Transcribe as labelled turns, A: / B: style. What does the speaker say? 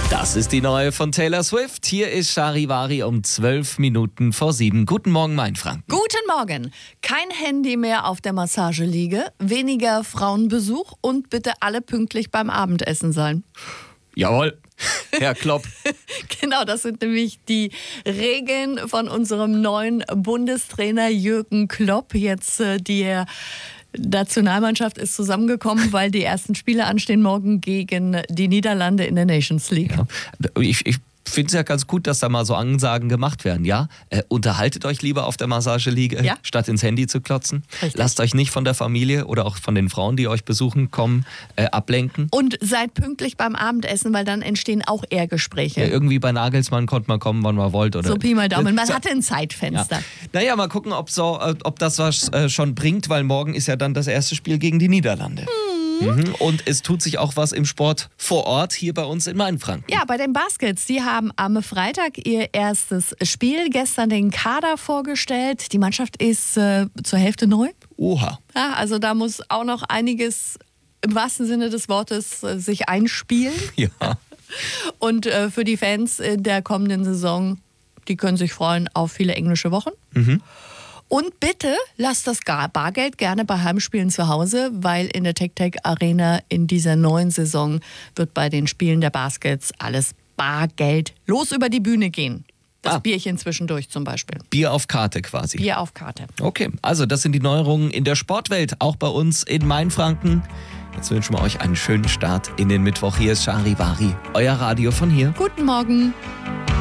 A: Das ist die neue von Taylor Swift. Hier ist Charivari um 12 Minuten vor 7. Guten Morgen, Mainfranken.
B: Guten Morgen. Kein Handy mehr auf der Massageliege, weniger Frauenbesuch und bitte alle pünktlich beim Abendessen sein.
A: Jawohl, Herr Klopp.
B: Genau, das sind nämlich die Regeln von unserem neuen Bundestrainer Jürgen Klopp. Jetzt die Nationalmannschaft ist zusammengekommen, weil die ersten Spiele anstehen morgen gegen die Niederlande in der Nations League.
A: Ja, ich finde es ja ganz gut, dass da mal so Ansagen gemacht werden, ja? Unterhaltet euch lieber auf der Massageliege,
B: Ja.
A: statt ins Handy zu klotzen.
B: Richtig.
A: Lasst euch nicht von der Familie oder auch von den Frauen, die euch besuchen kommen, ablenken.
B: Und seid pünktlich beim Abendessen, weil dann entstehen auch eher Gespräche.
A: Ja, irgendwie bei Nagelsmann konnte man kommen, wann man wollte. Oder
B: So Pi mal Daumen. Man hatte ein Zeitfenster.
A: Ja. Naja, mal gucken, ob das was schon bringt, weil morgen ist ja dann das erste Spiel gegen die Niederlande. Und es tut sich auch was im Sport vor Ort hier bei uns in Mainfranken.
B: Ja, bei den Baskets, die haben am Freitag ihr erstes Spiel, gestern den Kader vorgestellt. Die Mannschaft ist zur Hälfte neu.
A: Oha.
B: Ja, also da muss auch noch einiges im wahrsten Sinne des Wortes sich einspielen.
A: Ja.
B: Und für die Fans in der kommenden Saison, die können sich freuen auf viele englische Wochen. Und bitte lasst das Bargeld gerne bei Heimspielen zu Hause, weil in der TecTec Arena in dieser neuen Saison wird bei den Spielen der Baskets alles bargeldlos über die Bühne gehen. Das Bierchen zwischendurch zum Beispiel.
A: Bier auf Karte quasi.
B: Bier auf Karte.
A: Okay, also das sind die Neuerungen in der Sportwelt, auch bei uns in Mainfranken. Jetzt wünschen wir euch einen schönen Start in den Mittwoch. Hier ist Charivari, euer Radio von hier.
B: Guten Morgen.